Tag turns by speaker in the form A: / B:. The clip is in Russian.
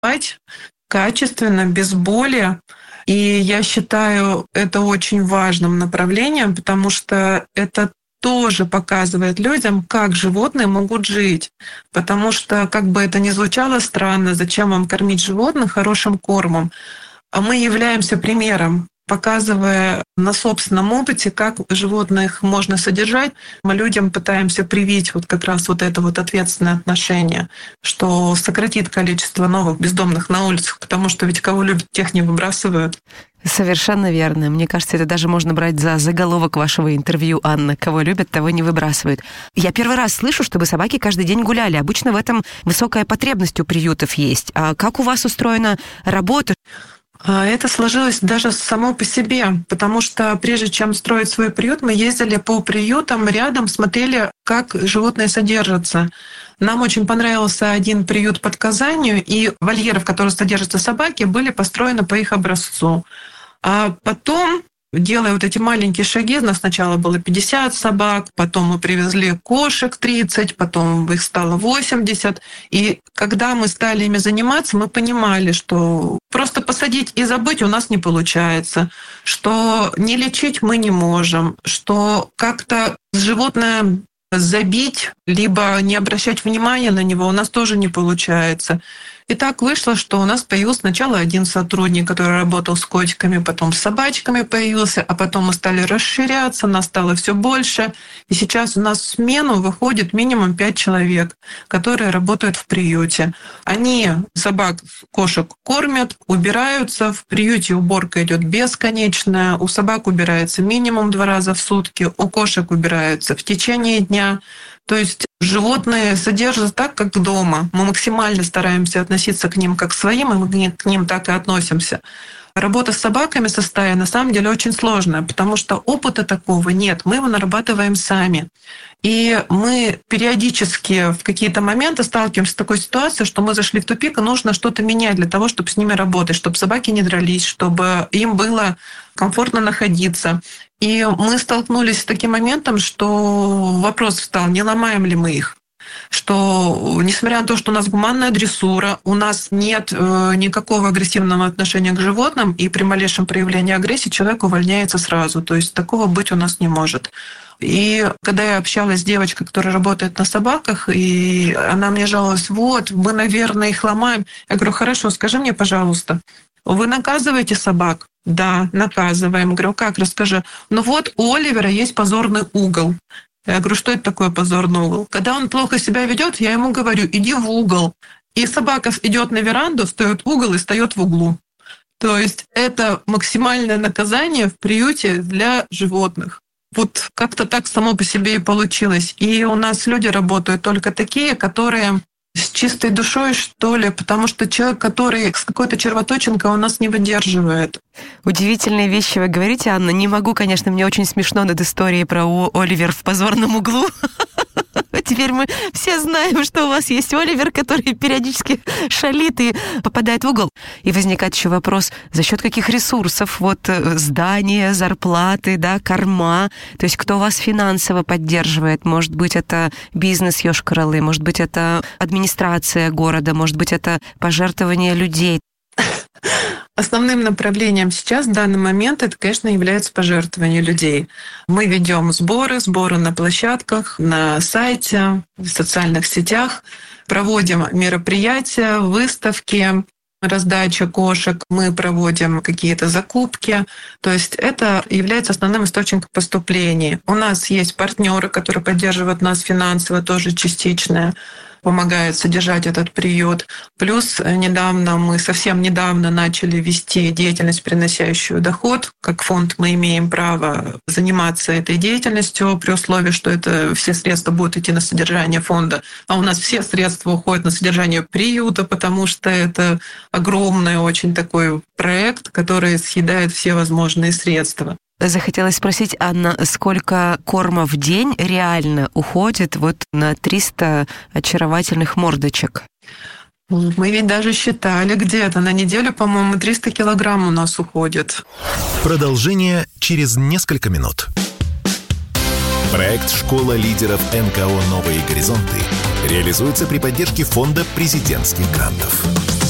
A: спать качественно, без боли. И я считаю это очень важным направлением, потому что это тоже показывает людям, как животные могут жить. Потому что, как бы это ни звучало странно, зачем вам кормить животных хорошим кормом? А мы являемся примером, показывая на собственном опыте, как животных можно содержать. Мы людям пытаемся привить вот как раз вот это вот ответственное отношение, что сократит количество новых бездомных на улицах, потому что ведь кого любят, тех не выбрасывают.
B: Совершенно верно. Мне кажется, это даже можно брать за заголовок вашего интервью, Анна. Кого любят, того не выбрасывают. Я первый раз слышу, чтобы собаки каждый день гуляли. Обычно в этом высокая потребность у приютов есть. А как у вас устроена работа?
A: Это сложилось даже само по себе, потому что прежде чем строить свой приют, мы ездили по приютам рядом, смотрели, как животные содержатся. Нам очень понравился один приют под Казанью, и вольеры, в которых содержатся собаки, были построены по их образцу. А потом, делая вот эти маленькие шаги, у нас сначала было 50 собак, потом мы привезли кошек 30, потом их стало 80. И когда мы стали ими заниматься, мы понимали, что просто посадить и забыть у нас не получается, что не лечить мы не можем, что как-то животное забить, либо не обращать внимания на него у нас тоже не получается. И так вышло, что у нас появился сначала один сотрудник, который работал с котиками, потом с собачками появился, а потом мы стали расширяться, нас стало все больше. И сейчас у нас в смену выходит минимум 5 человек, которые работают в приюте. Они собак, кошек кормят, убираются. В приюте уборка идет бесконечная. У собак убирается минимум 2 раза в сутки, у кошек убираются в течение дня. То есть животные содержатся так, как дома. Мы максимально стараемся относиться к ним как к своим, и мы к ним так и относимся. Работа с собаками со стаей на самом деле очень сложная, потому что опыта такого нет. Мы его нарабатываем сами. И мы периодически в какие-то моменты сталкиваемся с такой ситуацией, что мы зашли в тупик, и нужно что-то менять для того, чтобы с ними работать, чтобы собаки не дрались, чтобы им было комфортно находиться. И мы столкнулись с таким моментом, что вопрос встал, не ломаем ли мы их. Что, несмотря на то, что у нас гуманная дрессура, у нас нет никакого агрессивного отношения к животным, и при малейшем проявлении агрессии человек увольняется сразу. То есть такого быть у нас не может. И когда я общалась с девочкой, которая работает на собаках, и она мне жаловалась, вот, мы, наверное, их ломаем. Я говорю, хорошо, скажи мне, пожалуйста, вы наказываете собак? Да, наказываем. Говорю, как, расскажи. Ну вот у Оливера есть позорный угол. Я говорю, что это такое позорный угол? Когда он плохо себя ведет, я ему говорю, иди в угол. И собака идет на веранду, встает в угол и встает в углу. То есть это максимальное наказание в приюте для животных. Вот как-то так само по себе и получилось. И у нас люди работают только такие, которые с чистой душой, что ли, потому что человек, который с какой-то червоточинкой, у нас не выдерживает.
B: Удивительные вещи вы говорите, Анна. Не могу, конечно, мне очень смешно над историей про Оливер в позорном углу. Теперь мы все знаем, что у вас есть Оливер, который периодически шалит и попадает в угол. И возникает еще вопрос, за счет каких ресурсов? Вот здания, зарплаты, да, корма. То есть кто вас финансово поддерживает? Может быть, это бизнес Йошкар-Олы, может быть, это администрация города, может быть, это пожертвование людей.
A: Основным направлением сейчас, в данный момент, это, конечно, является пожертвование людей. Мы ведем сборы на площадках, на сайте, в социальных сетях, проводим мероприятия, выставки, раздача кошек, мы проводим какие-то закупки. То есть это является основным источником поступлений. У нас есть партнеры, которые поддерживают нас финансово, тоже частично помогают содержать этот приют. Плюс мы совсем недавно начали вести деятельность, приносящую доход. Как фонд мы имеем право заниматься этой деятельностью при условии, что это все средства будут идти на содержание фонда. А у нас все средства уходят на содержание приюта, потому что это огромный очень такой проект, который съедает все возможные средства.
B: Захотелось спросить, Анна, сколько корма в день реально уходит вот на 300 очаровательных мордочек?
A: Мы ведь даже считали где-то. На неделю, по-моему, 300 килограмм у нас уходит.
C: Продолжение через несколько минут. Проект «Школа лидеров НКО «Новые горизонты» реализуется при поддержке Фонда президентских грантов.